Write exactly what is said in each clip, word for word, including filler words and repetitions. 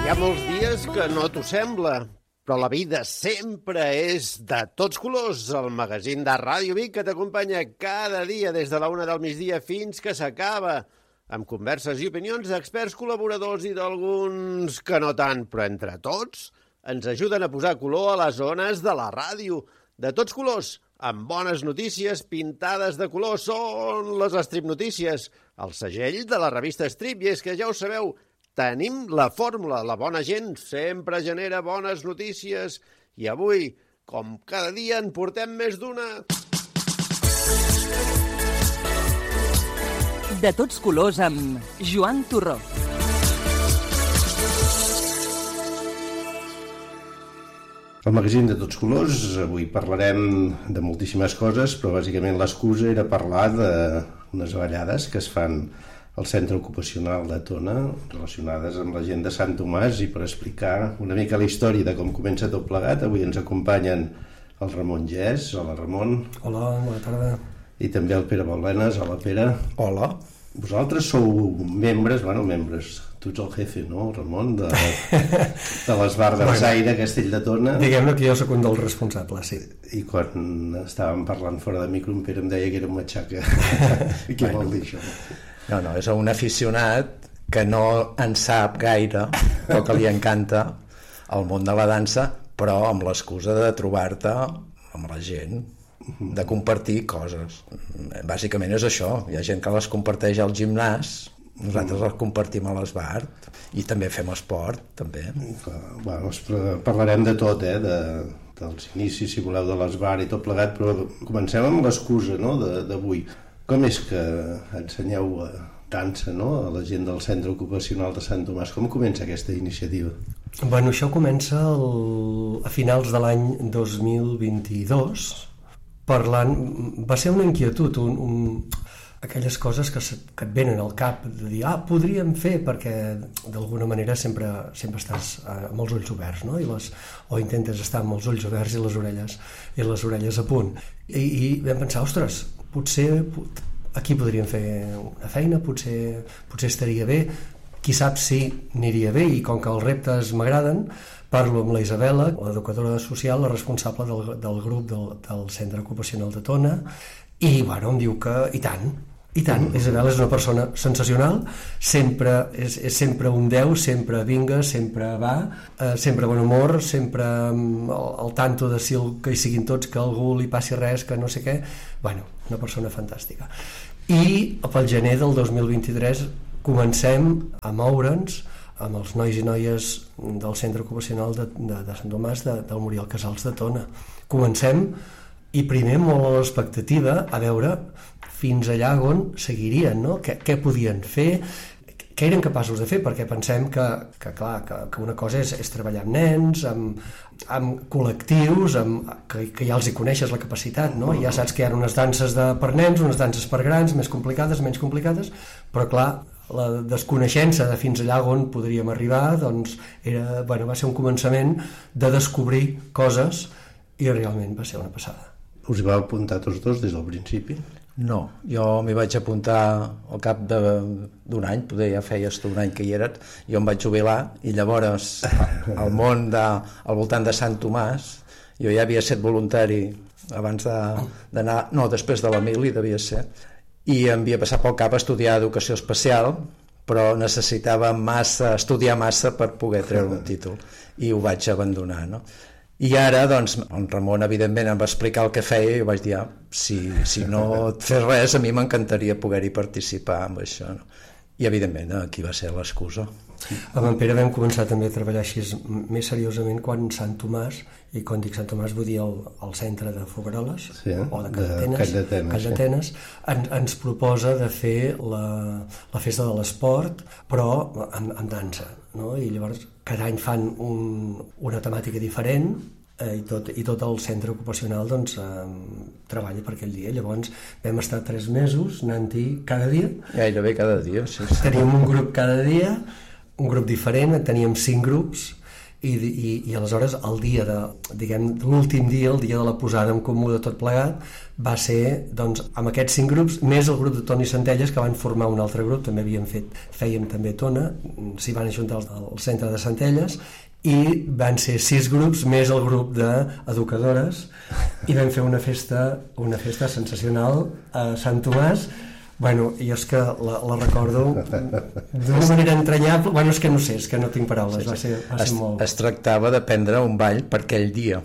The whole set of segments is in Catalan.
Hi ha molts dies que no t'ho sembla, però la vida sempre és de tots colors. El magazín de Ràdio Vic que t'acompanya cada dia des de la una del migdia fins que s'acaba, amb converses i opinions d'experts col·laboradors i d'alguns que no tant, però entre tots ens ajuden a posar color a les zones de la ràdio. De tots colors, amb bones notícies pintades de color, són les Strip Notícies, el segell de la revista Strip. I és que ja ho sabeu, tenim la fórmula, la bona gent sempre genera bones notícies i avui, com cada dia, en portem més d'una. De tots colors amb Joan Torró. Al magazín de tots colors avui parlarem de moltíssimes coses, però bàsicament l'excusa era parlar d'unes ballades que es fan al centre ocupacional de Tona, relacionades amb la gent de Sant Tomàs, i per explicar una mica la història de com comença tot plegat, avui ens acompanyen el Ramon Gès. Hola, Ramon. Hola, bona tarda. I també el Pere Baulenes. Hola, Pere. Hola. Vosaltres sou membres, bueno, membres, tu ets el jefe, no, Ramon, de, de l'Esbar de Besaire, Castell de Tona. Diguem-ne que jo soc un dels responsables, sí. I quan estàvem parlant fora de micro, en Pere em deia que era un matxaca. Què vol dir això? No, no, és un aficionat que no en sap gaire, però que li encanta el món de la dansa, però amb l'excusa de trobar-te amb la gent, de compartir coses. Bàsicament és això. Hi ha gent que les comparteix al gimnàs, nosaltres les compartim a l'Esbart, i també fem esport, també. Bueno, parlarem de tot, eh, de, dels inicis, si voleu, de l'Esbart i tot plegat, però comencem amb l'excusa, no?, d'avui. Com és que ensenyeu dansa, no?, a la gent del centre ocupacional de Sant Tomàs? Com comença aquesta iniciativa? Bueno, això comença el, a finals de l'any dos mil vint-i-dos, parlant... Va ser una inquietud, un, un, aquelles coses que, se, que et venen al cap, de dir, ah, podríem fer, perquè d'alguna manera sempre, sempre estàs amb els ulls oberts, no? I les, o intentes estar amb els ulls oberts i les orelles, i les orelles a punt. I, i vam pensar, ostres, potser aquí podríem fer una feina, potser, potser estaria bé, qui sap si aniria bé, i com que els reptes m'agraden, parlo amb la Isabela, l'educadora social, la responsable del, del grup del, del centre ocupacional de Tona, i bueno, em diu que, i tant, i tant, Isabel és una persona sensacional, sempre és, és sempre un deu, sempre vinga, sempre va, eh, sempre bon humor, sempre al, al tanto de si el, que hi siguin tots, que a algú li passi res, que no sé què. Bueno, una persona fantàstica. I pel gener del dos mil vint-i-tres comencem a moure'ns amb els nois i noies del centre ocupacional de, de, de Sant Tomàs, de, del Muriel Casals de Tona. Comencem, i primer molt a l'expectativa, a veure fins allà on seguirien, no? Què, què podien fer, què eren capaços de fer, perquè pensem que, que clar, que, que una cosa és, és treballar amb nens, amb, amb col·lectius, amb, que, que ja els hi coneixes la capacitat, no? Ja saps que hi ha unes danses de, per nens, unes danses per grans, més complicades, menys complicades, però clar, la desconeixença de fins allà on podríem arribar, doncs era, bueno, va ser un començament de descobrir coses, i realment va ser una passada. Us hi vau apuntar tots dos des del principi? No, jo m'hi vaig apuntar al cap d'un any, poder ja feies tu un any que hi eres, jo em vaig jubilar, i llavors al món de, al voltant de Sant Tomàs, jo ja havia estat voluntari abans d'anar, no, després de la mili devia ser, i em havia passat pel cap estudiar educació especial, però necessitava massa, estudiar massa per poder treure un títol, i ho vaig abandonar, no? I ara, doncs, en Ramon, evidentment, em va explicar el que feia i jo vaig dir, ah, si, si no et fes res, a mi m'encantaria poder-hi participar amb això, no? I, evidentment, aquí va ser l'excusa. Amb en Pere vam començar també a treballar així més seriosament quan Sant Tomàs, i quan dic Sant Tomàs vull dir el, el centre de Fogueroles, sí, eh? o de Calldetenes, sí. en, ens proposa de fer la, la festa de l'esport, però amb, amb dansa, no? I llavors cada any fan un, una temàtica diferent, eh, i, tot, i tot el centre ocupacional doncs, eh, treballa per aquell dia. Llavors vam estar tres mesos anant-hi cada dia. Gairebé cada dia, sí, sí. Teníem un grup cada dia, un grup diferent, teníem cinc grups, i, i, i aleshores el dia de, diguem, l'últim dia, el dia de la posada en comú de tot plegat, va ser, doncs, amb aquests cinc grups, més el grup de Toni Centelles, que van formar un altre grup, també havíem fet, fèiem també tona, s'hi van ajuntar al, al centre de Centelles, i van ser sis grups més el grup d'educadores i vam fer una festa una festa sensacional a Sant Tomàs. Bueno, jo és que la, la recordo d'una manera entranyable. Bueno, és que no sé, és que no tinc paraules. Va ser, va ser es, molt... es tractava d'aprendre un ball per aquell dia,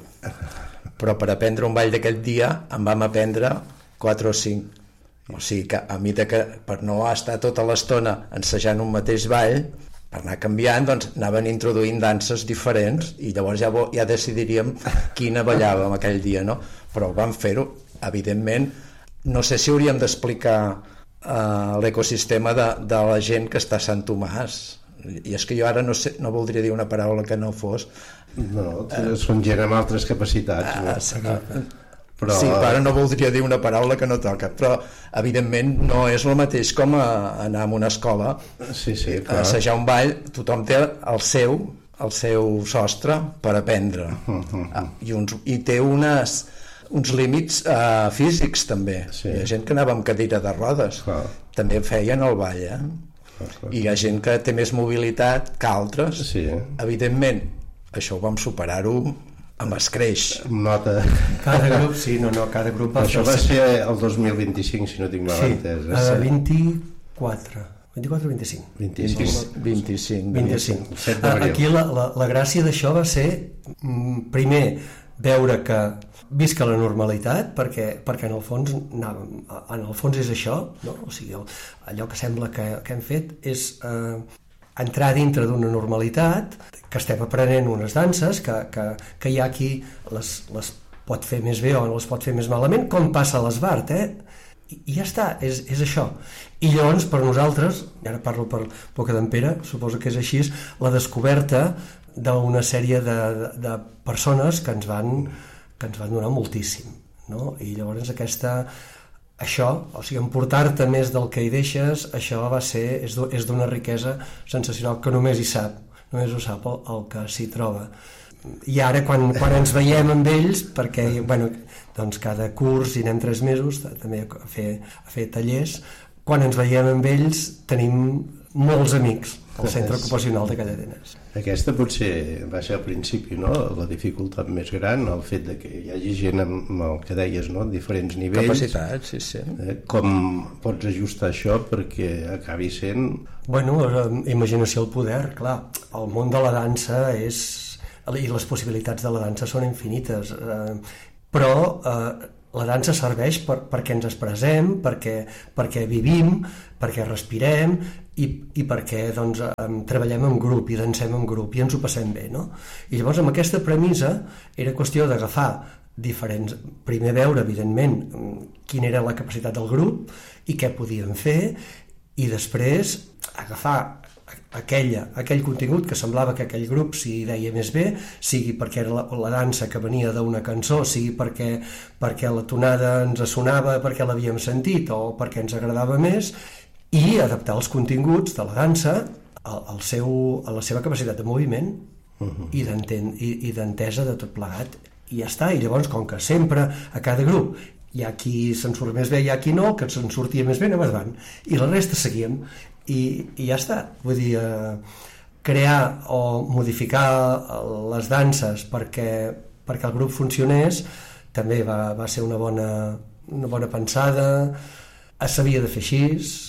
però per aprendre un ball d'aquell dia en vam aprendre quatre o cinc. O sigui que a mi de que, per no estar tota l'estona ensajant un mateix ball, per anar canviant, doncs anaven introduint danses diferents i llavors ja, ja decidiríem quina ballàvem aquell dia, no? Però vam fer-ho, evidentment. No sé si hauríem d'explicar uh, l'ecosistema de, de la gent que està a Sant Tomàs, i és que jo ara no, sé, no voldria dir una paraula que no fos. No, uh, són gent amb altres capacitats, no? Uh, Però... Sí, ara no voldria dir una paraula que no toca, però evidentment no és el mateix com a anar a una escola, sí, sí, a assajar un ball. Tothom té el seu, el seu sostre per aprendre, uh-huh. ah, i, uns, i té unes, uns límits uh, físics també. Sí. Hi ha gent que anava amb cadira de rodes, uh. també feien el ball, eh? Uh, uh. I hi ha gent que té més mobilitat que altres. Sí. Evidentment, això ho vam superar-ho amb escreix. Nota. Cada grup, sí, no, no, cada grup va això va ser el dos mil vint-i-cinc, si no tinc mal sí, entès. Sí, vint-i-quatre. vint-i-quatre o vint-i-cinc? vint-i-cinc. vint-i-cinc. vint-i-cinc. Aquí la, la, la gràcia d'això va ser, primer, veure que visca la normalitat, perquè, perquè en el fons anàvem, en el fons és això, no? O sigui, allò que sembla que, que hem fet és eh, entrar dintre d'una normalitat, que estem aprenent unes danses, que, que, que hi ha qui les, les pot fer més bé o les pot fer més malament, com passa a l'Esbart, eh? I, i ja està, és, és això. I llavors, per nosaltres, i ara parlo per boca d'en Pere, suposo que és així, la descoberta d'una sèrie de, de, de persones que ens van, que ens van donar moltíssim, no? I llavors aquesta... Això, o sigui, emportar-te més del que hi deixes, això va ser, és d'una riquesa sensacional que només hi sap, només ho sap el, el que s'hi troba. I ara, quan, quan ens veiem amb ells, perquè, bueno, doncs cada curs hi anem tres mesos, també a fer, a fer tallers, quan ens veiem amb ells tenim molts amics al centre ocupacional de Calladenes. Aquesta potser va ser al principi, no?, la dificultat més gran, el fet de que hi hagi gent amb el que deies, no?, diferents nivells. Capacitats, sí, sí. Eh, com pots ajustar això perquè acabi sent... Bueno, imaginació al poder, clar. El món de la dansa és... i les possibilitats de la dansa són infinites, eh, però eh, la dansa serveix per, perquè ens expressem, perquè, perquè vivim, perquè respirem i, i perquè doncs, eh, treballem en grup i dansem en grup i ens ho passem bé, no? I llavors amb aquesta premissa era qüestió d'agafar diferents... Primer veure, evidentment, quina era la capacitat del grup i què podíem fer, i després agafar aquella, aquell contingut que semblava que aquell grup s'hi deia més bé, sigui perquè era la, la dansa que venia d'una cançó, sigui perquè, perquè la tonada ens sonava, perquè l'havíem sentit o perquè ens agradava més, i adaptar els continguts de la dansa al, al seu, a la seva capacitat de moviment uh-huh. i, i, i d'entesa de tot plegat. I ja està, i llavors, com que sempre a cada grup hi ha qui se'n surt més bé, hi ha qui no, que se'n sortia més bé, anem endavant, i la resta seguíem. I, i ja està, vull dir, eh, crear o modificar les danses perquè, perquè el grup funcionés també va, va ser una bona, una bona pensada, es sabia de fer així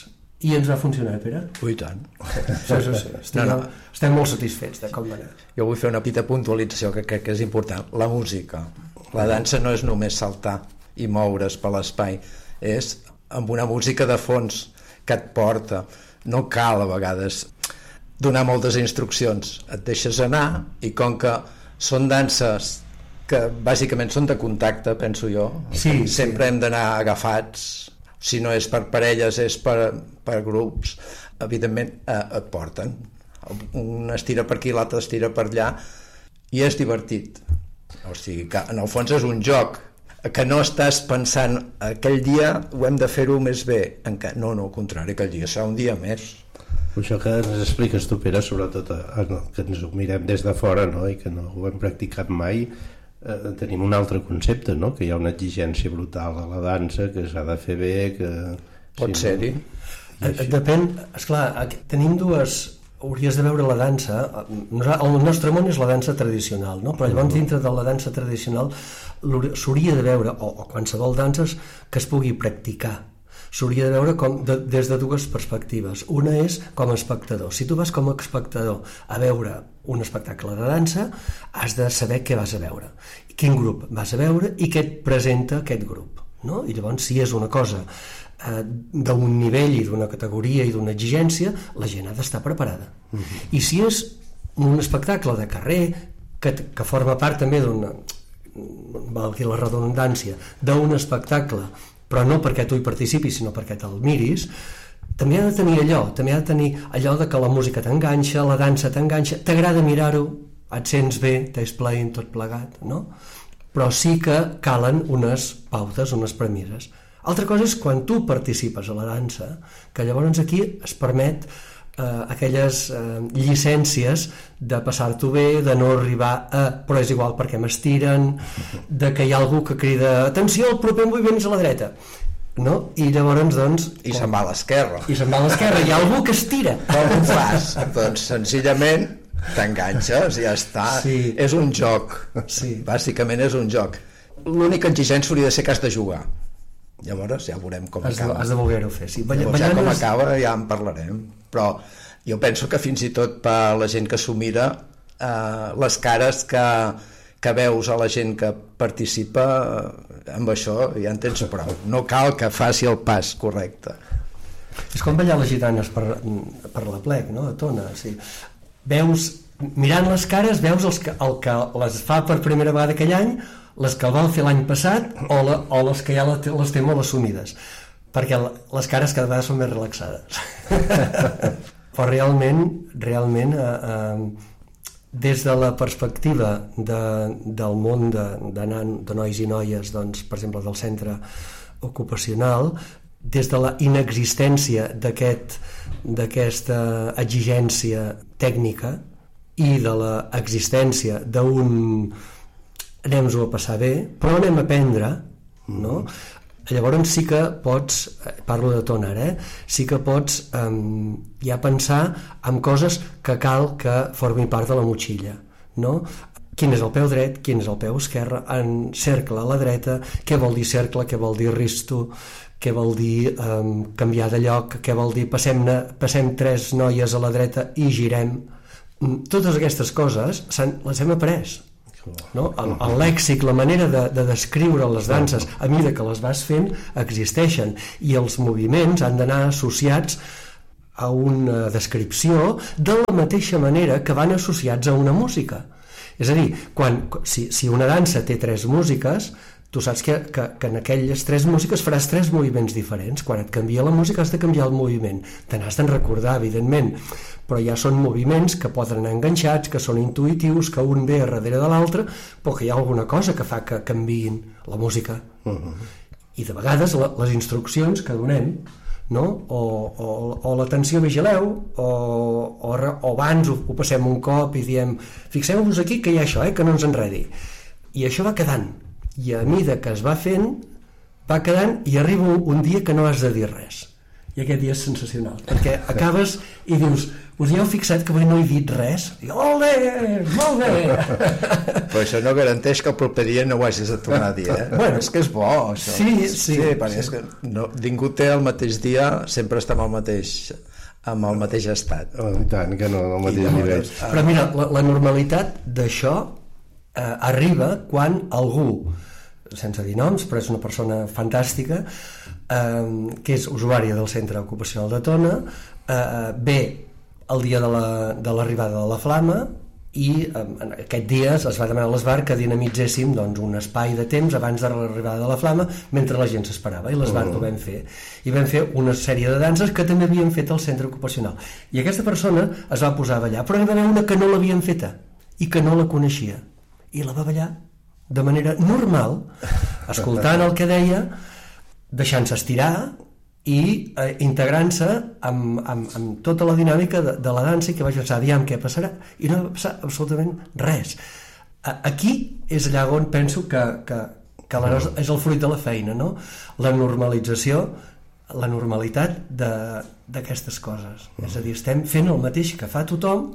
i ens va funcionar, Pere? Ui, tant. Sí, sí, sí. Estem, no, no. estem molt satisfets de com va anar. Jo vull fer una petita puntualització que crec que és important. La música. La dansa no és només saltar i moure's per l'espai, és amb una música de fons que et porta. No cal a vegades donar moltes instruccions, et deixes anar, i com que són danses que bàsicament són de contacte, penso jo, sí, sempre sí. hem d'anar agafats, si no és per parelles és per, per grups, evidentment eh, et porten, un estira per aquí, l'altre estira per allà, i és divertit, o sigui que en el fons és un joc que no estàs pensant aquell dia ho hem de fer-ho més bé, en que, no, no, al contrari, aquell dia serà un dia més, Això que ens expliques tu, Pere, sobretot eh, que ens ho mirem des de fora, no?, i que no ho hem practicat mai, eh, tenim un altre concepte, no?, que hi ha una exigència brutal a la dansa, que s'ha de fer bé, que... Pot si ser-hi. No... Depèn, esclar, tenim dues... Hauries de veure la dansa, el nostre món és la dansa tradicional, no? Però llavors dintre de la dansa tradicional s'hauria de veure, o, o qualsevol danses que es pugui practicar, s'hauria de veure com de, des de dues perspectives. Una és com a espectador. Si tu vas com a espectador a veure un espectacle de dansa, has de saber què vas a veure, quin grup vas a veure i què et presenta aquest grup, no? I llavors, si és una cosa eh, d'un nivell i d'una categoria i d'una exigència, la gent ha d'estar preparada. Uh-huh. I si és un espectacle de carrer que, que forma part també d'una, valgui la redundància, d'un espectacle, però no perquè tu hi participis, sinó perquè te'l miris, també ha de tenir allò, també ha de tenir allò de que la música t'enganxa, la dansa t'enganxa, t'agrada mirar-ho, et sents bé, t'és playing tot plegat, no? Però sí que calen unes pautes, unes premisses. Altra cosa és quan tu participes a la dansa, que llavors aquí es permet eh, aquelles eh, llicències de passar-t'ho bé, de no arribar a però és igual perquè m'estiren, de que hi ha algú que crida atenció, el proper moviment és a la dreta, no? I llavors doncs... I se'n va a l'esquerra. I se'n va a l'esquerra, hi ha algú que estira. Com ho fas? Doncs senzillament t'enganxes, ja està. Sí. És un joc. Sí. Bàsicament és un joc. L'única exigència hauria de ser que has de jugar. Llavors ja veurem com has acaba. De, has de voler-ho fer, sí. Llavors ja com acaba ja en parlarem. Però jo penso que fins i tot per la gent que s'ho mira, eh, les cares que, que veus a la gent que participa, eh, amb això ja en tens prou. No cal que faci el pas correcte. És com ballar les gitanes per, per la plec, no? A Tona, sí. Veus, mirant les cares, veus els que, el que les fa per primera vegada aquell any, les que el van fer l'any passat o, la, o les que ja les té, les té molt assumides, perquè les cares cada vegada són més relaxades. Però realment, realment eh, eh, des de la perspectiva de, del món de, de, nan, de nois i noies, doncs, per exemple del centre ocupacional, des de la inexistència d'aquest, d'aquesta exigència tècnica i de l'existència d'un anem-ho a passar bé, però anem a aprendre, no? Llavors sí que pots, parlo de Tona ara, eh? sí que pots um, ja pensar en coses que cal que formin part de la motxilla, no? Quin és el peu dret, quin és el peu esquerre, en cercle a la dreta, què vol dir cercle, què vol dir risto, què vol dir um, canviar de lloc, què vol dir passem, passem tres noies a la dreta i girem. Totes aquestes coses les hem après, no? El, el lèxic, la manera de, de descriure les danses a mesura que les vas fent existeixen, i els moviments han d'anar associats a una descripció de la mateixa manera que van associats a una música. És a dir, quan, si, si una dansa té tres músiques, tu saps que, que, que en aquelles tres músiques faràs tres moviments diferents. Quan et canvia la música has de canviar el moviment, te n'has de recordar, evidentment, però ja són moviments que poden anar enganxats, que són intuïtius, que un ve a darrere de l'altre, però que hi ha alguna cosa que fa que canviïn la música. Uh-huh. I de vegades la, les instruccions que donem, no? o, o, o l'atenció vigileu, o, o, o abans ho, ho passem un cop i diem fixeu-vos aquí que hi ha això, eh, que no ens enredi. I això va quedant. I a mida que es va fent, va quedant, i arriba un, un dia que no has de dir res. I aquest dia és sensacional, perquè acabes i dius, us hi heu fixat que avui no he dit res? I, ole, molt bé! Però això no garanteix que el proper dia no ho hagis de tornar a dir, eh? Bueno, és que és bo, això. Sí, sí. Sí, perquè sí. És que no, ningú té el mateix dia, sempre està amb el mateix, amb el mateix estat. Oh, i tant, que no, al mateix nivell. Però mira, la, la normalitat d'això eh, arriba quan algú, sense dir noms, però és una persona fantàstica, eh, que és usuària del Centre Ocupacional de Tona, eh, ve el dia de l'arribada la, de la Flama i eh, aquest dia es va demanar a l'Esbar que dinamitzéssim doncs, un espai de temps abans de l'arribada de la Flama mentre la gent s'esperava, i l'Esbar uh-huh. ho vam fer. I vam fer una sèrie de danses que també havíem fet al Centre Ocupacional. I aquesta persona es va posar a ballar, però n'hi va haver una que no l'havien feta i que no la coneixia. I la va ballar de manera normal, escoltant el que deia, deixant-se estirar i eh, integrant-se amb, amb, amb tota la dinàmica de, de la dansa, i que vaig pensar, aviam què passarà, i no va passar absolutament res. Aquí és allà on penso que, que, que la nostra, és el fruit de la feina, no? La normalització, la normalitat d'aquestes coses. És a dir, estem fent el mateix que fa tothom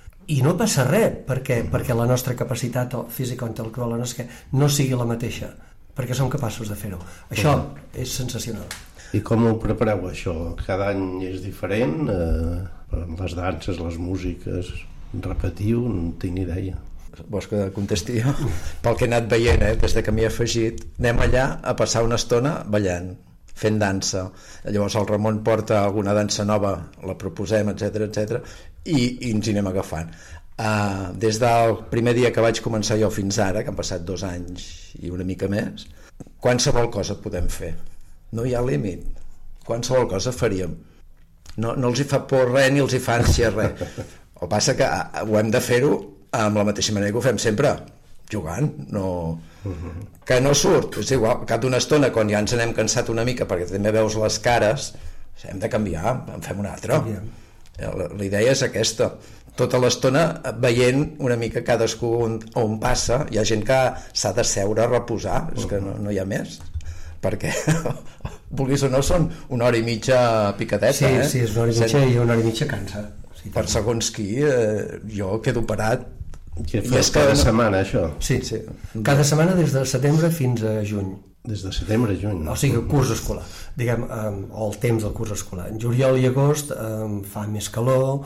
i no passa res perquè, perquè la nostra capacitat física o intel·lectual no sigui la mateixa, perquè som capaços de fer-ho. Això és sensacional. I com ho prepareu, això? Cada any és diferent? Eh, les danses, les músiques, repetiu? No tinc ni idea. Vols que contesti jo? Pel que he anat veient, eh, des que m'hi he afegit, anem allà a passar una estona ballant, fent dansa. Llavors el Ramon porta alguna dansa nova, la proposem, etcètera, etcètera, i, i ens hi anem agafant. Uh, des del primer dia que vaig començar jo fins ara, que han passat dos anys i una mica més, qualsevol cosa podem fer. No hi ha límit. Qualsevol cosa faríem. No, no els hi fa por res ni els hi fa ànsia res. El que passa que ho hem de fer-ho amb la mateixa manera que ho fem sempre, jugant. No... Uh-huh. Que no surt, és igual, al cap d'una estona, quan ja ens n'hem cansat una mica, perquè també veus les cares, hem de canviar, en fem una altra. La, la idea és aquesta. Tota l'estona veient una mica cadascú on, on passa. Hi ha gent que s'ha de seure a reposar, és que no, no hi ha més, perquè vulguis o no són una hora i mitja picadeta. Sí, eh? sí, és una hora i mitja Sent... i una hora i mitja cansa. Sí, per segons qui, eh, jo quedo parat. Què fas cada no... setmana, això? Sí, sí, cada setmana des de setembre fins a juny. Des de setembre a juny? O sigui, el curs escolar, diguem, um, o el temps del curs escolar. En juliol i agost um, fa més calor,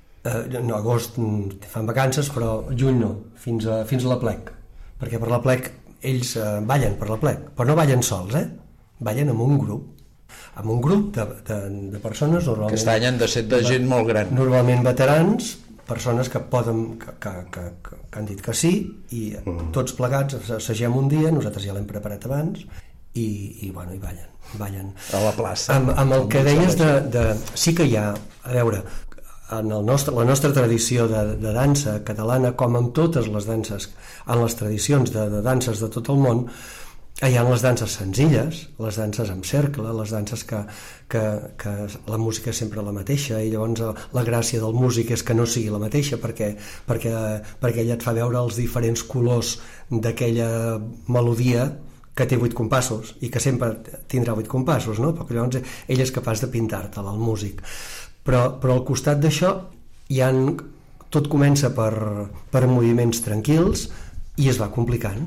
uh, no, agost fan vacances, però juny no, fins a, fins a la plec, perquè per la plec ells eh, ballen per la plec, però no ballen sols, eh? Ballen amb un grup, amb un grup de, de, de persones normalment... Aquest any han de ser de gent molt gran. Normalment veterans, persones que poden que, que, que, que, que han dit que sí, i mm. tots plegats assagem un dia, nosaltres ja l'hem preparat abans, i, i bueno, i ballen, ballen. A la plaça. Amb, amb el que deies de, de... Sí que hi ha, a veure, en el nostre, la nostra tradició de, de dansa catalana, com en totes les danses, en les tradicions de, de danses de tot el món, hi ha les danses senzilles, les danses amb cercle, les danses que, que, que la música és sempre la mateixa, i llavors la gràcia del músic és que no sigui la mateixa, perquè, perquè, perquè ella et fa veure els diferents colors d'aquella melodia que té vuit compassos, i que sempre tindrà vuit compassos, no? Perquè llavors ell és capaç de pintar-te'l, el músic. Però, però al costat d'això hi ha, tot comença per, per moviments tranquils i es va complicant,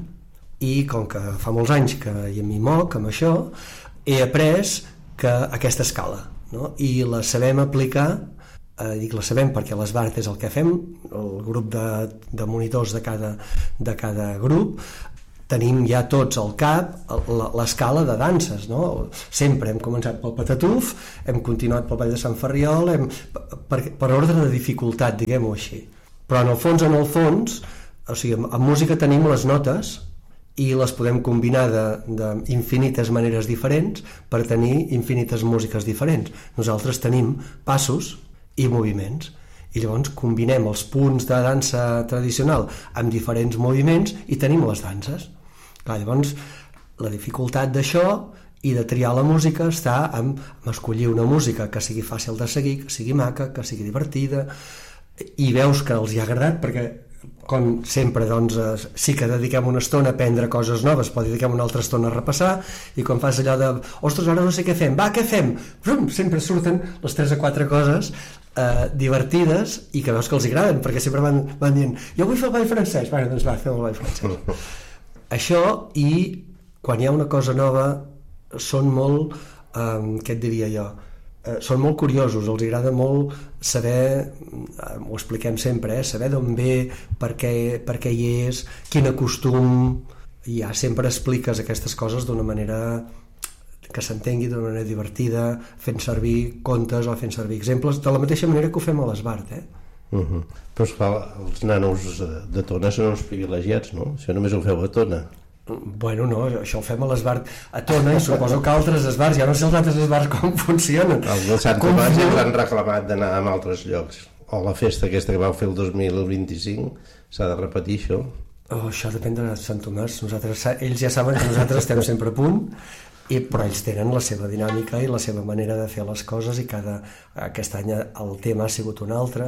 i com que fa molts anys que m'hi moc amb això, he après que aquesta escala, no? I la sabem aplicar, eh, dic la sabem perquè a l'Esbart és el que fem, el grup de, de monitors de cada, de cada grup, tenim ja tots al cap l'escala de danses, no? Sempre hem començat pel Patatús, hem continuat pel Ball de Sant Ferriol, hem, per, per ordre de dificultat, diguem-ho així. Però en el fons, en el fons, o sigui, en música tenim les notes i les podem combinar d'infinites maneres diferents per tenir infinites músiques diferents. Nosaltres tenim passos i moviments, i llavors combinem els punts de dansa tradicional amb diferents moviments i tenim les danses. Clar, llavors, la dificultat d'això i de triar la música està en, en escollir una música que sigui fàcil de seguir, que sigui maca, que sigui divertida, i veus que els hi ha agradat, perquè com sempre, doncs, sí que dediquem una estona a aprendre coses noves, però dediquem una altra estona a repassar, i quan fas allò de, ostres, ara no sé què fem, va, què fem? Brum, sempre surten les tres o quatre coses eh, divertides i que veus que els agraden, perquè sempre van, van dient, jo vull fer el ball francès, bueno, doncs va, fem el ball francès. Això, i quan hi ha una cosa nova són molt, eh, què et diria jo, eh, són molt curiosos, els agrada molt saber, eh, ho expliquem sempre, eh, saber d'on ve, per què, per què hi és, quin costum, i ja sempre expliques aquestes coses d'una manera que s'entengui, d'una manera divertida, fent servir contes o fent servir exemples, de la mateixa manera que ho fem a l'Esbart, eh? Uh-huh. Però esclar, els nanos de Tona són uns privilegiats, no? Això només ho feu a Tona. Bueno, no, això ho fem a l'Esbart a Tona, i suposo que altres esbarts, ja no sé els altres esbarts com funcionen. Els de Sant Tomàs ja ens han reclamat d'anar a altres llocs. O la festa aquesta que vau fer el dos mil vint-i-cinc, s'ha de repetir això. Oh, això depèn de Sant Tomàs. Nosaltres, ells ja saben que nosaltres estem sempre a punt, I, però ells tenen la seva dinàmica i la seva manera de fer les coses, i cada, aquest any el tema ha sigut un altre.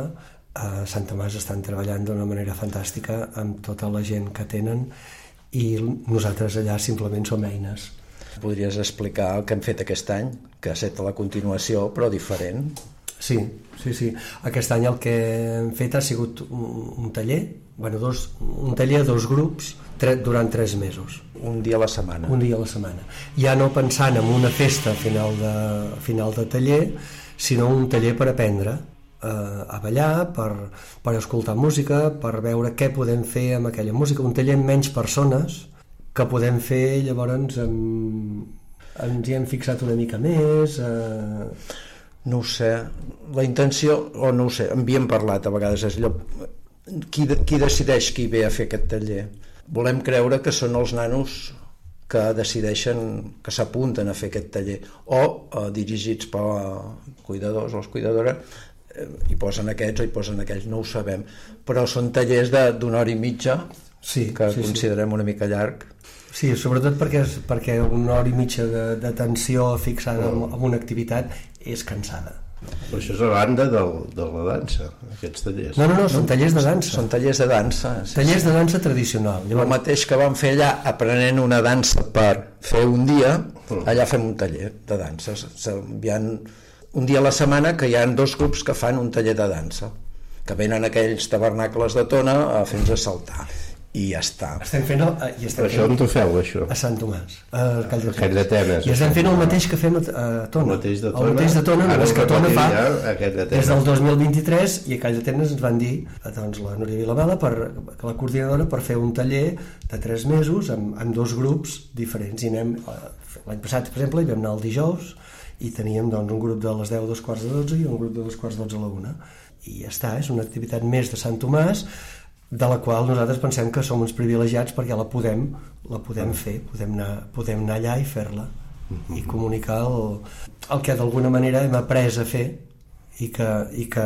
A Sant Tomàs estan treballant d'una manera fantàstica amb tota la gent que tenen, i nosaltres allà simplement som eines. Podries explicar el que hem fet aquest any, que ha estat la continuació, però diferent? Sí, sí, sí. Aquest any el que hem fet ha sigut un, un taller, bueno, dos, un taller a dos grups tre, durant tres mesos. Un dia a la setmana. Un dia a la setmana. Ja no pensant en una festa a final de, a final de taller, sinó un taller per aprendre eh, a ballar, per, per escoltar música, per veure què podem fer amb aquella música. Un taller amb menys persones, que podem fer, llavors amb, ens hi hem fixat una mica més. Eh... No ho sé, la intenció, o no ho sé, en havíem parlat a vegades, és allò, qui, qui decideix qui ve a fer aquest taller? Volem creure que són els nanos que decideixen, que s'apunten a fer aquest taller, o eh, dirigits per cuidadors o les cuidadores, eh, hi posen aquests o hi posen aquells, no ho sabem, però són tallers d'una hora i mitja, sí, que sí, considerem sí. una mica llarg. Sí, sobretot perquè, perquè una hora i mitja d'atenció fixada en, en una activitat és cansada. Però això és a banda del, de la dansa, aquests tallers. No, no, no, són tallers de dansa. Són tallers de dansa. Sí, tallers sí. de dansa tradicional. Llavors... El mateix que vam fer allà aprenent una dansa per fer un dia, allà fem un taller de dansa. Hi ha un dia a la setmana que hi ha dos grups que fan un taller de dansa, que venen aquells tabernacles de Tona a fer-nos saltar. I ja està. Estem fent el, i estem això on t'ho feu, això? A Sant Tomàs, a Call de Tenes. I estem fent el mateix que fem a Tona. El mateix de Tona? El mateix de Tona, només que Tona fa de des del dos mil vint-i-tres, i a Call de Tenes ens van dir, doncs, la Núria Vilamala, per, la coordinadora, per fer un taller de tres mesos amb, amb dos grups diferents. I anem, l'any passat, per exemple, hi vam anar el dijous, i teníem doncs, un grup de les deu a dos quarts de dotze i un grup de dos quarts de dotze a la una. I ja està, és una activitat més de Sant Tomàs, de la qual nosaltres pensem que som uns privilegiats perquè la podem, la podem fer, podem anar, podem anar allà i fer-la i comunicar el, el que d'alguna manera hem après a fer i que, i que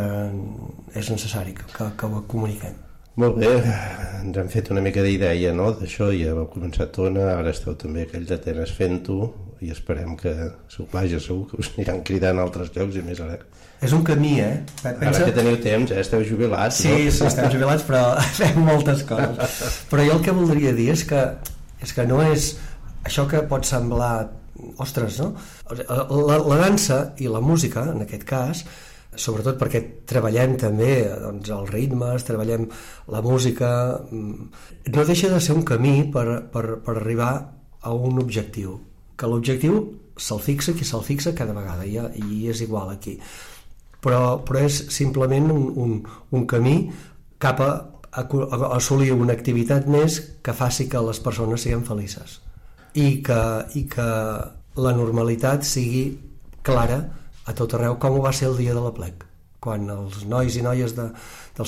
és necessari que, que, que ho comuniquem. Molt bé, ens hem fet una mica d'idea, no?, d'això. Ja vau començar a Tona, ara esteu també aquell de Tenes fent-ho, i esperem que, vaja, segur que us aniran cridant a altres llocs i més ara. És un camí, eh? Pensa... Ara que teniu temps, eh? Esteu jubilats, sí, no? Sí, estem jubilats, però fem moltes coses. Però jo el que voldria dir és que, és que no és això que pot semblar, ostres, no? La, la dansa i la música, en aquest cas, sobretot perquè treballem també doncs, els ritmes, treballem la música, no deixa de ser un camí per, per, per arribar a un objectiu, que l'objectiu se'l fixa qui se'l fixa cada vegada, i, i és igual aquí, però, però és simplement un, un, un camí cap a, a, a assolir una activitat més que faci que les persones siguin felices i que, i que la normalitat sigui clara a tot arreu, com ho va ser el dia de l'Aplec, quan els nois i noies de, del